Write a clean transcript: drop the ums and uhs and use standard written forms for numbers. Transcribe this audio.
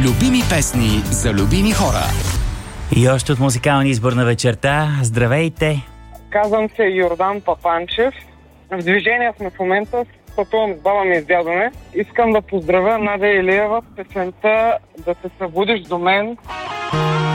Любими песни за любими хора. И още от музикалния избор на вечерта. Здравейте! Казвам се Йордан Папанчев. В движение сме в момента, пътувам с баба ми и с дядо ми. Искам да поздравя Надя Илиева с песента "Да се събудиш до мен".